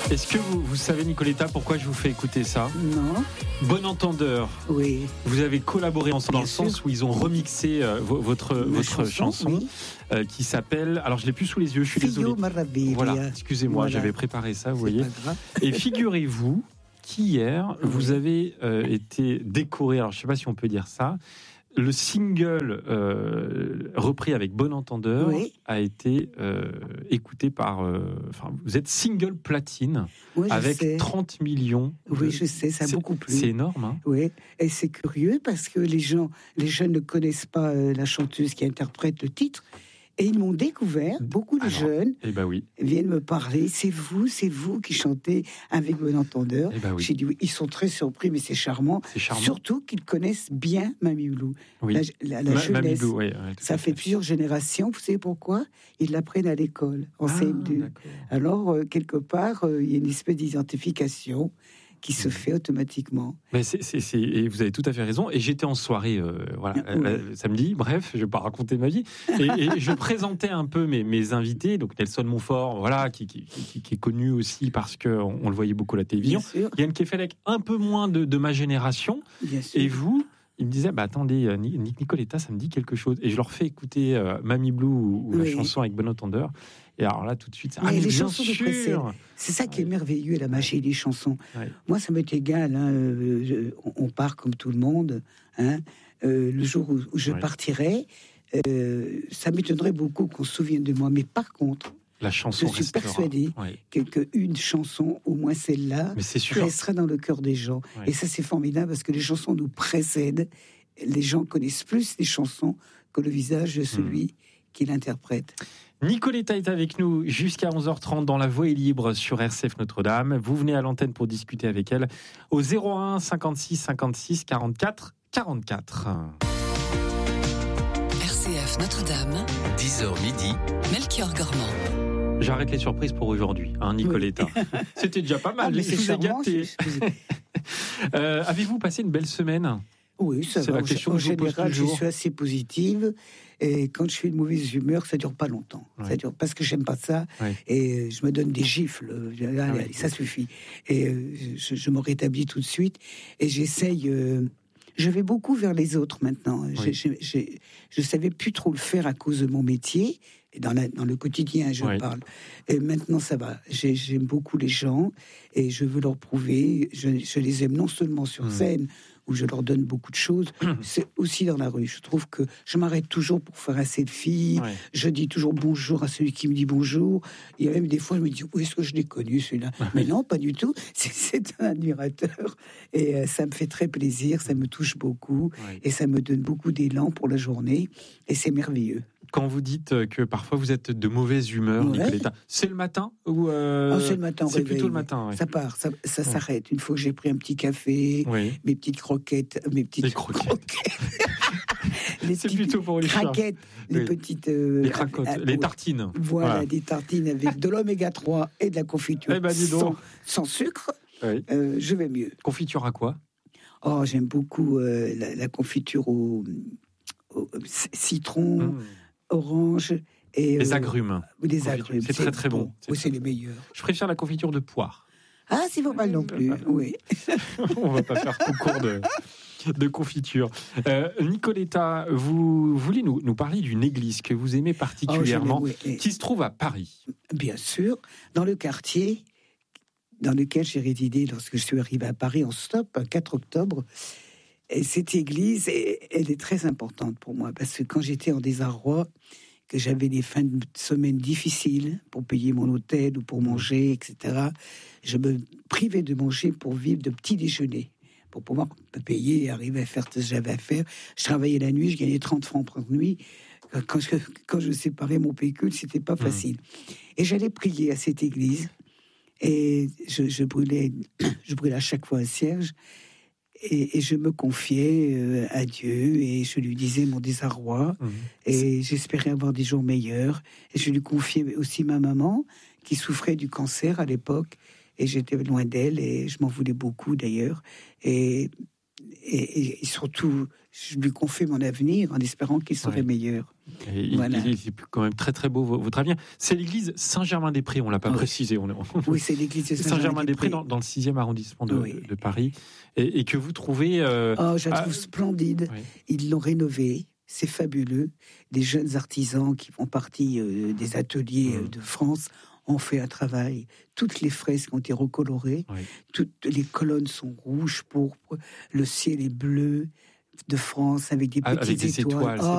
Est-ce que vous savez, Nicoletta, pourquoi je vous fais écouter ça ? Non. Bon entendeur. Oui. Vous avez collaboré ensemble dans le sens où ils ont remixé votre chanson oui. Qui s'appelle... Alors, je l'ai plus sous les yeux, je suis désolé. Voilà, excusez-moi, j'avais préparé ça, vous voyez. Et figurez-vous qu'hier, vous avez été décoré, alors je ne sais pas si on peut dire ça, le single repris avec Bon Entendeur oui. a été écouté par... vous êtes single platine oui, avec 30 millions. Oui, je sais, ça a beaucoup plu. C'est énorme. Hein, oui, et c'est curieux parce que les jeunes ne connaissent pas la chanteuse qui interprète le titre. Et ils m'ont découvert, beaucoup de jeunes oui. viennent me parler, c'est vous qui chantez avec Bon Entendeur. Oui. J'ai dit oui, ils sont très surpris, mais c'est charmant. Surtout qu'ils connaissent bien Mamie Blue. Oui. La jeunesse. Blue, oui, ça fait plusieurs générations, vous savez pourquoi ? Ils l'apprennent à l'école, en CM2. D'accord. Alors, quelque part, il y a une espèce d'identification qui se fait automatiquement. Mais et vous avez tout à fait raison. Et j'étais en soirée samedi, bref, je ne vais pas raconter ma vie. Et je présentais un peu mes invités, donc Nelson Montfort, voilà, qui est connu aussi parce qu'on le voyait beaucoup à la télévision. Yann Kefelec, un peu moins de ma génération. Et vous, il me disait, attendez, Nicoletta, ça me dit quelque chose. Et je leur fais écouter Mamie Blue ou la chanson avec Bon Entendeur. Et alors là, tout de suite, mais les chansons de précède, c'est ça qui est merveilleux, la magie des chansons. Moi, ça m'est égal. On part comme tout le monde. Le jour où je partirai, ça m'étonnerait beaucoup qu'on se souvienne de moi. Mais par contre, la chanson je suis persuadée qu'une chanson, au moins celle-là, restera dans le cœur des gens. Et ça, c'est formidable parce que les chansons nous précèdent. Les gens connaissent plus les chansons que le visage de celui qui l'interprète. Nicoletta est avec nous jusqu'à 11h30 dans La Voix est libre sur RCF Notre-Dame. Vous venez à l'antenne pour discuter avec elle au 01 56 56 44 44. RCF Notre-Dame, 10h midi, Melchior Gormand. J'arrête les surprises pour aujourd'hui, Nicoletta. Oui. C'était déjà pas mal, je vous ai gâté. Avez-vous passé une belle semaine ? Oui, ça va. En général, je suis assez positive. Et quand je suis de mauvaise humeur, ça dure pas longtemps. Ça dure parce que j'aime pas ça. Et je me donne des gifles. Allez, ça suffit. Et je me rétablis tout de suite. Et j'essaye. Je vais beaucoup vers les autres maintenant. Je savais plus trop le faire à cause de mon métier. Et dans le quotidien, je parle. Et maintenant, ça va. J'aime beaucoup les gens et je veux leur prouver. Je les aime non seulement sur scène, où je leur donne beaucoup de choses, c'est aussi dans la rue. Je trouve que je m'arrête toujours pour faire un selfie. Je dis toujours bonjour à celui qui me dit bonjour. Il y a même des fois, je me dis, où est-ce que je l'ai connu, celui-là ? Mais non, pas du tout. C'est un admirateur. Et ça me fait très plaisir, ça me touche beaucoup. Et ça me donne beaucoup d'élan pour la journée. Et c'est merveilleux. Quand vous dites que parfois vous êtes de mauvaise humeur, Nicoletta, c'est le matin ou c'est le matin. C'est plutôt le matin. Ça part, ça s'arrête. Une fois que j'ai pris un petit café, mes petites croquettes, les c'est plutôt pour les craquettes, les petites, les cracottes, les tartines. Voilà, des tartines avec de l'oméga 3 et de la confiture sans sucre. Je vais mieux. Confiture à quoi ? Oh, j'aime beaucoup la confiture au citron. Orange et les agrumes. Les agrumes. C'est très très bon. Oui, c'est les meilleurs. Je préfère la confiture de poire. Ah, c'est pas mal non plus. Oui. On va pas faire concours de confiture. Nicoletta, vous voulez nous parler d'une église que vous aimez particulièrement, qui se trouve à Paris. Bien sûr, dans le quartier dans lequel j'ai résidé lorsque je suis arrivé à Paris en stop, le 4 octobre. Et cette église, elle est très importante pour moi, parce que quand j'étais en désarroi, que j'avais des fins de semaine difficiles pour payer mon hôtel ou pour manger, etc., je me privais de manger pour vivre de petits déjeuners, pour pouvoir me payer et arriver à faire ce que j'avais à faire. Je travaillais la nuit, je gagnais 30 francs par nuit. Quand je séparais mon pécule, c'était pas facile. Et j'allais prier à cette église, et je brûlais à chaque fois un cierge. Et je me confiais à Dieu et je lui disais mon désarroi et j'espérais avoir des jours meilleurs. Et je lui confiais aussi ma maman qui souffrait du cancer à l'époque et j'étais loin d'elle et je m'en voulais beaucoup d'ailleurs. Et surtout, je lui confiais mon avenir en espérant qu'il serait meilleur. Voilà. Il est quand même très très beau votre avenir. C'est l'église Saint-Germain-des-Prés, on l'a pas précisé. Oui, c'est l'église de Saint-Germain-des-Prés dans le 6e arrondissement de Paris, et que vous trouvez. Je la trouve splendide. Oui. Ils l'ont rénovée. C'est fabuleux. Des jeunes artisans qui font partie des ateliers de France ont fait un travail. Toutes les fresques ont été recolorées. Oui. Toutes les colonnes sont rouges, pourpres. Le ciel est bleu de France avec des petites étoiles.